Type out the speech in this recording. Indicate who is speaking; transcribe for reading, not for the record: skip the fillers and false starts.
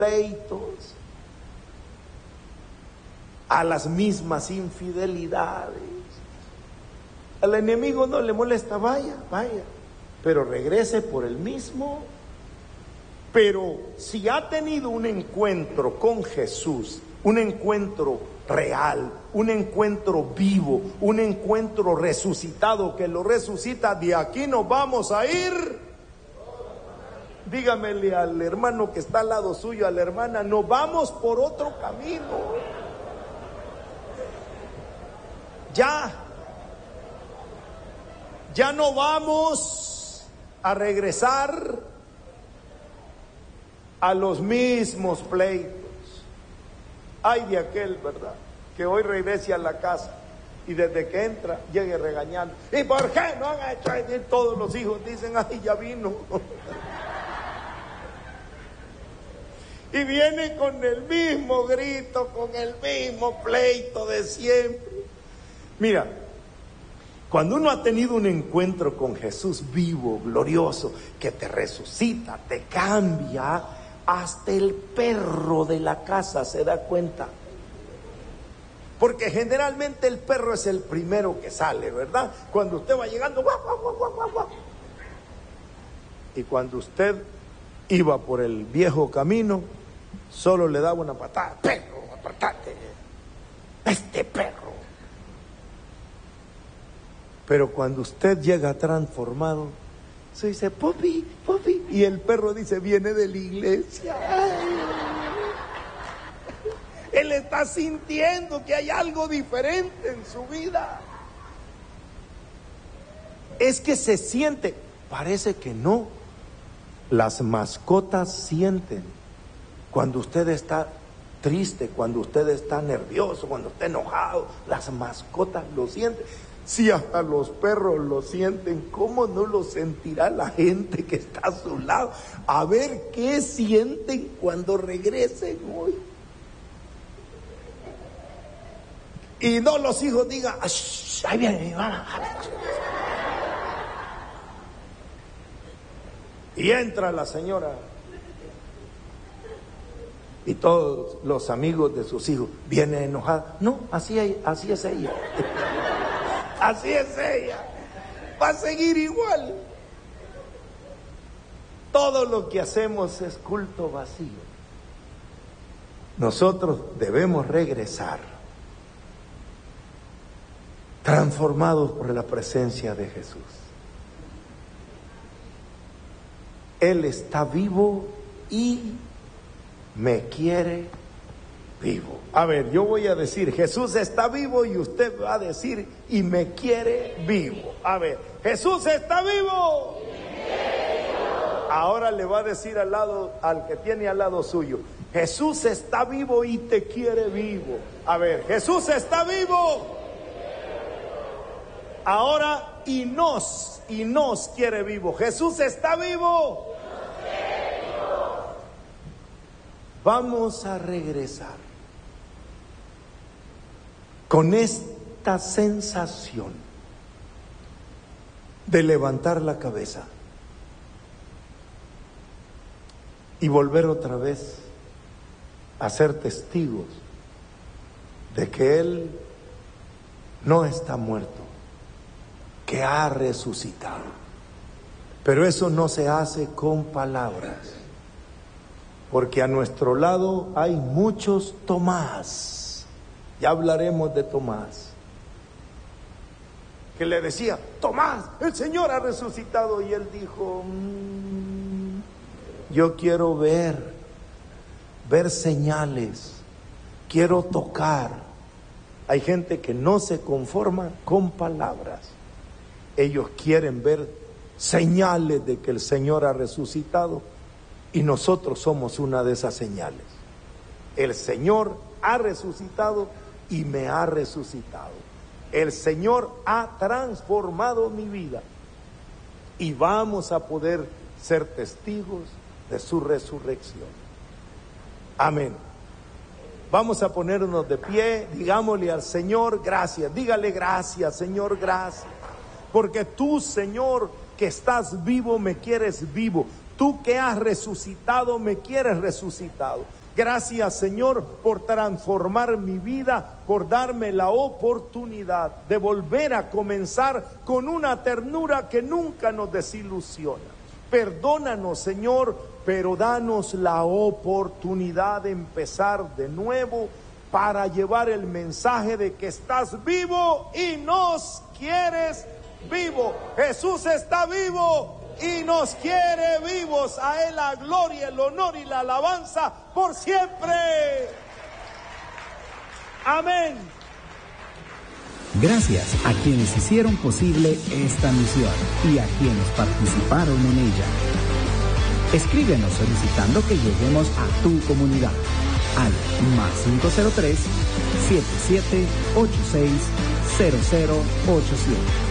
Speaker 1: pleitos, a las mismas infidelidades. Al enemigo no le molesta, vaya, pero regrese por el mismo. Pero si ha tenido un encuentro con Jesús, un encuentro real, un encuentro vivo, un encuentro resucitado que lo resucita, de aquí nos vamos a ir. Dígamele al hermano que está al lado suyo, a la hermana, nos vamos por otro camino. Ya no vamos a regresar a los mismos pleitos. Ay de aquel, ¿verdad?, que hoy regrese a la casa y desde que entra llegue regañando. ¿Y por qué no han hecho? Y todos los hijos dicen, ay, ya vino. Y viene con el mismo grito, con el mismo pleito de siempre. Mira, cuando uno ha tenido un encuentro con Jesús vivo, glorioso, que te resucita, te cambia, hasta el perro de la casa se da cuenta. Porque generalmente el perro es el primero que sale, ¿verdad? Cuando usted va llegando, guau, guau, guau, guau, guau. Y cuando usted iba por el viejo camino, solo le daba una patada. Perro, apartate. Este perro. Pero cuando usted llega transformado, se dice, Popi, Popi. Y el perro dice, viene de la iglesia. Ay. Él está sintiendo que hay algo diferente en su vida. Es que se siente, parece que no. Las mascotas sienten cuando usted está triste, cuando usted está nervioso, cuando está enojado. Las mascotas lo sienten. Si hasta los perros lo sienten, ¿cómo no lo sentirá la gente que está a su lado? A ver qué sienten cuando regresen hoy. Y no los hijos digan, ahí viene mi mamá. Y entra la señora. Y todos los amigos de sus hijos vienen enojados. No, así es ella. Así es ella. Va a seguir igual. Todo lo que hacemos es culto vacío. Nosotros debemos regresar transformados por la presencia de Jesús. Él está vivo y me quiere vivo. A ver, yo voy a decir, Jesús está vivo, y usted va a decir, y me quiere vivo. A ver, Jesús está vivo. Ahora le va a decir al que tiene al lado suyo, Jesús está vivo y te quiere vivo. A ver, Jesús está vivo. Ahora, y nos quiere vivo. Jesús está vivo. Vamos a regresar con esta sensación de levantar la cabeza y volver otra vez a ser testigos de que Él no está muerto, que ha resucitado. Pero eso no se hace con palabras, porque a nuestro lado hay muchos Tomás. Ya hablaremos de Tomás, que le decía, Tomás, el Señor ha resucitado. Y él dijo, yo quiero ver señales, quiero tocar. Hay gente que no se conforma con palabras. Ellos quieren ver señales de que el Señor ha resucitado, y nosotros somos una de esas señales. El Señor ha resucitado y me ha resucitado. El Señor ha transformado mi vida, y vamos a poder ser testigos de su resurrección. Amén. Vamos a ponernos de pie, digámosle al Señor gracias. Dígale gracias, Señor, gracias. Porque tú, Señor, que estás vivo, me quieres vivo. Tú que has resucitado, me quieres resucitado. Gracias, Señor, por transformar mi vida, por darme la oportunidad de volver a comenzar con una ternura que nunca nos desilusiona. Perdónanos, Señor, pero danos la oportunidad de empezar de nuevo para llevar el mensaje de que estás vivo y nos quieres vivo. Jesús está vivo y nos quiere vivos. A Él la gloria, el honor y la alabanza por siempre. Amén.
Speaker 2: Gracias a quienes hicieron posible esta misión y a quienes participaron en ella. Escríbenos solicitando que lleguemos a tu comunidad al +503 7786 0087.